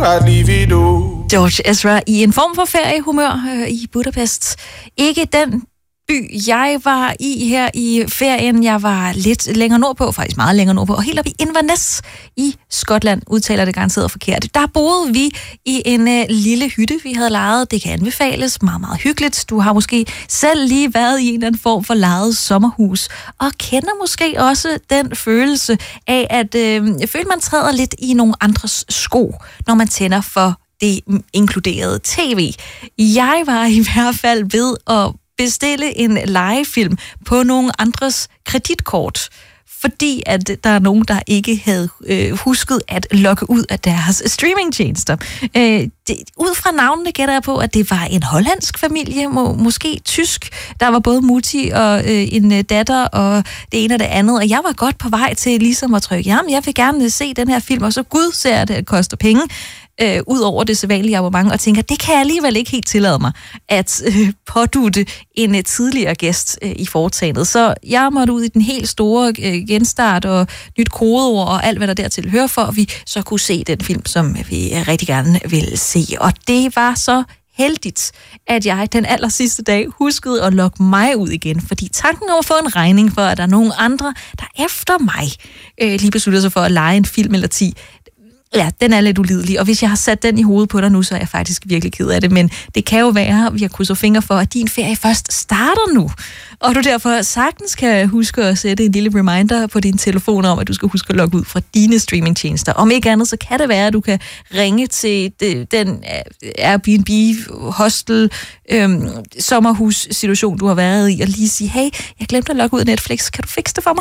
George Ezra i en form for feriehumør i Budapest. Ikke den by, jeg var i her i ferien. Jeg var lidt længere nordpå, faktisk meget længere nordpå, og helt op i Inverness i Skotland, udtaler det garanteret forkert. Der boede vi i en lille hytte, vi havde lejet. Det kan anbefales. Meget, meget hyggeligt. Du har måske selv lige været i en eller anden form for lejet sommerhus, og kender måske også den følelse af, at jeg føler, man træder lidt i nogle andres sko, når man tænder for det inkluderede tv. Jeg var i hvert fald ved at bestille en legefilm på nogle andres kreditkort, fordi at der er nogen, der ikke havde husket at logge ud af deres streamingtjenester. Ud fra navnene gætter jeg på, at det var en hollandsk familie, måske tysk. Der var både mutti og en datter og det ene og det andet, og jeg var godt på vej til ligesom at trykke, jamen jeg vil gerne se den her film, og så gud ser jeg, det koster penge. Ud over det sædvanlige abonnement, og tænker, det kan jeg alligevel ikke helt tillade mig at pådutte en tidligere gæst i foretagendet. Så jeg måtte ud i den helt store genstart og nyt kodeord og alt, hvad der dertil hører for, at vi så kunne se den film, som vi rigtig gerne ville se. Og det var så heldigt, at jeg den aller sidste dag huskede at logge mig ud igen, fordi tanken om at få en regning for, at der er nogen andre, der efter mig lige beslutter sig for at lege en film eller 10, ja, den er lidt ulidelig, og hvis jeg har sat den i hovedet på dig nu, så er jeg faktisk virkelig ked af det, men det kan jo være, at vi har krydset fingre for, at din ferie først starter nu, og du derfor sagtens kan huske at sætte en lille reminder på din telefon om, at du skal huske at logge ud fra dine streamingtjenester. Om ikke andet, så kan det være, at du kan ringe til den Airbnb, hostel, sommerhus-situation, du har været i, og lige sige, hey, jeg glemte at logge ud af Netflix, kan du fikse det for mig?